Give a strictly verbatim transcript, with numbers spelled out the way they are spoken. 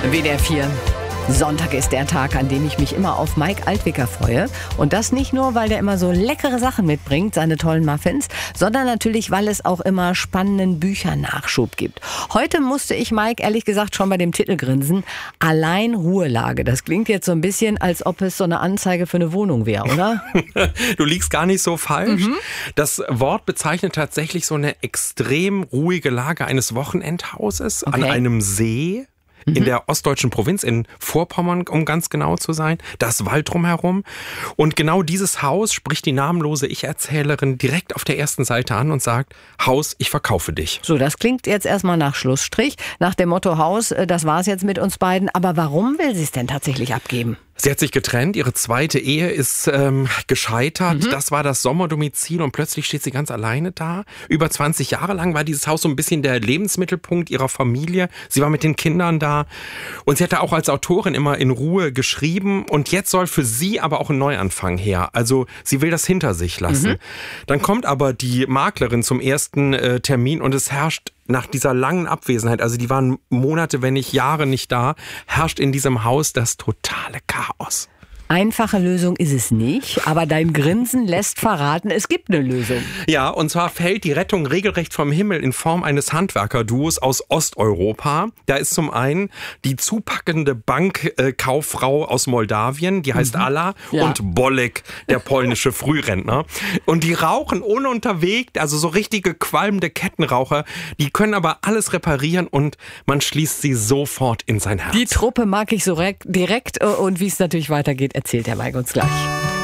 W D R vier. Sonntag ist der Tag, an dem ich mich immer auf Mike Altwicker freue. Und das nicht nur, weil der immer so leckere Sachen mitbringt, seine tollen Muffins, sondern natürlich, weil es auch immer spannenden Büchernachschub gibt. Heute musste ich Mike ehrlich gesagt schon bei dem Titel grinsen. Allein Ruhelage. Das klingt jetzt so ein bisschen, als ob es so eine Anzeige für eine Wohnung wäre, oder? Du liegst gar nicht so falsch. Mhm. Das Wort bezeichnet tatsächlich so eine extrem ruhige Lage eines Wochenendhauses Okay. an einem See. In der ostdeutschen Provinz, in Vorpommern, um ganz genau zu sein. Da ist Wald drumherum. Und genau dieses Haus spricht die namenlose Ich-Erzählerin direkt auf der ersten Seite an und sagt, Haus, ich verkaufe dich. So, das klingt jetzt erstmal nach Schlussstrich, nach dem Motto Haus, das war's jetzt mit uns beiden. Aber warum will sie es denn tatsächlich abgeben? Sie hat sich getrennt, ihre zweite Ehe ist ähm, gescheitert. Mhm. Das war das Sommerdomizil und plötzlich steht sie ganz alleine da. Über zwanzig Jahre lang war dieses Haus so ein bisschen der Lebensmittelpunkt ihrer Familie. Sie war mit den Kindern da und sie hatte auch als Autorin immer in Ruhe geschrieben. Und jetzt soll für sie aber auch ein Neuanfang her. Also sie will das hinter sich lassen. Mhm. Dann kommt aber die Maklerin zum ersten äh, Termin und es herrscht nach dieser langen Abwesenheit, also die waren Monate, wenn nicht Jahre nicht da, herrscht in diesem Haus das totale Chaos. Einfache Lösung ist es nicht, aber dein Grinsen lässt verraten, es gibt eine Lösung. Ja, und zwar fällt die Rettung regelrecht vom Himmel in Form eines Handwerkerduos aus Osteuropa. Da ist zum einen die zupackende Bankkauffrau aus Moldawien, die heißt mhm. Alla, ja. und Bolek, der polnische Frührentner. Und die rauchen ununterwegt, also so richtige qualmende Kettenraucher. Die können aber alles reparieren und man schließt sie sofort in sein Herz. Die Truppe mag ich so direkt und wie es natürlich weitergeht, erzählt der Mike uns gleich.